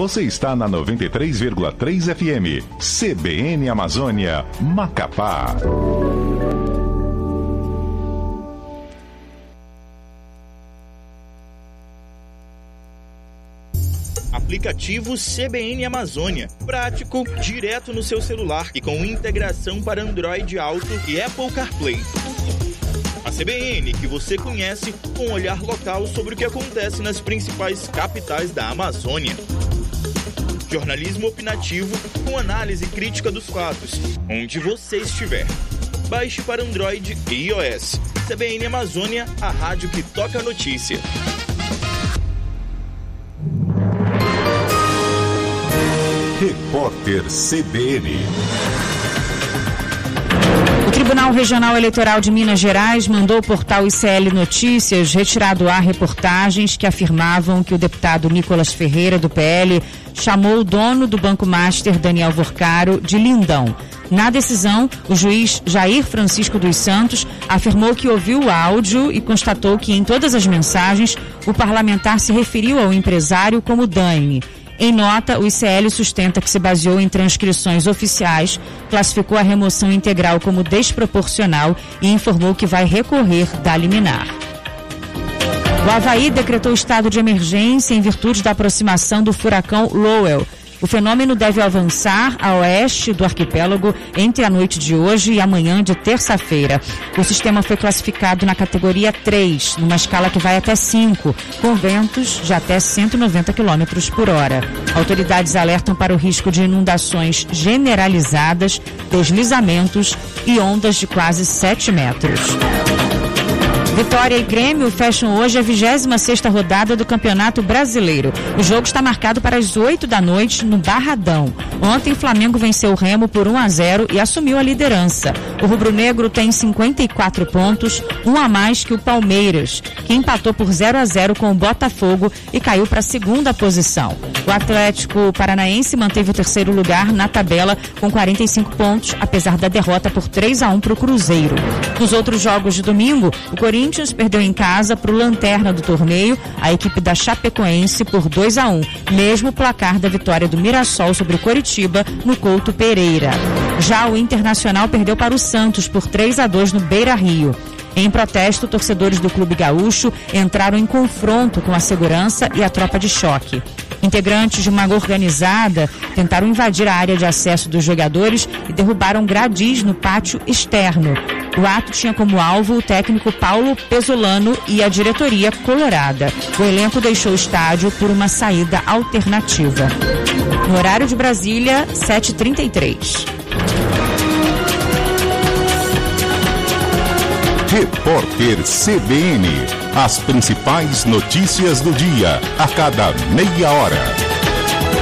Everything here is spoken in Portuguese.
Você está na 93,3 FM. CBN Amazônia, Macapá. Aplicativo CBN Amazônia. Prático, direto no seu celular e com integração para Android Auto e Apple CarPlay. A CBN que você conhece com um olhar local sobre o que acontece nas principais capitais da Amazônia. Jornalismo opinativo com análise crítica dos fatos, onde você estiver. Baixe para Android e iOS. CBN Amazônia, a rádio que toca a notícia. Repórter CBN. O Tribunal Regional Eleitoral de Minas Gerais mandou o portal ICL Notícias retirar do ar reportagens que afirmavam que o deputado Nicolas Ferreira, do PL, chamou o dono do Banco Master, Daniel Vorcaro, de lindão. Na decisão, o juiz Jair Francisco dos Santos afirmou que ouviu o áudio e constatou que em todas as mensagens o parlamentar se referiu ao empresário como Dani. Em nota, o ICL sustenta que se baseou em transcrições oficiais, classificou a remoção integral como desproporcional e informou que vai recorrer da liminar. O Avaí decretou estado de emergência em virtude da aproximação do furacão Lowell. O fenômeno deve avançar a oeste do arquipélago entre a noite de hoje e amanhã de terça-feira. O sistema foi classificado na categoria 3, numa escala que vai até 5, com ventos de até 190 km por hora. Autoridades alertam para o risco de inundações generalizadas, deslizamentos e ondas de quase 7 metros. Vitória e Grêmio fecham hoje a 26ª rodada do Campeonato Brasileiro. O jogo está marcado para as 8 da noite no Barradão. Ontem, Flamengo venceu o Remo por 1-0 e assumiu a liderança. O rubro-negro tem 54 pontos, um a mais que o Palmeiras, que empatou por 0-0 com o Botafogo e caiu para a 2ª posição. O Atlético Paranaense manteve o 3º lugar na tabela com 45 pontos, apesar da derrota por 3-1 para o Cruzeiro. Nos outros jogos de domingo, o Corinthians perdeu em casa para o lanterna do torneio, a equipe da Chapecoense, por 2-1, mesmo placar da vitória do Mirassol sobre o Coritiba no Couto Pereira. Já o Internacional perdeu para o Santos por 3-2 no Beira-Rio. Em protesto, torcedores do Clube Gaúcho entraram em confronto com a segurança e a tropa de choque. Integrantes de uma organizada tentaram invadir a área de acesso dos jogadores e derrubaram gradis no pátio externo. O ato tinha como alvo o técnico Paulo Pesolano e a diretoria colorada. O elenco deixou o estádio por uma saída alternativa. No horário de Brasília, 7h33. Repórter CBN. As principais notícias do dia, a cada meia hora.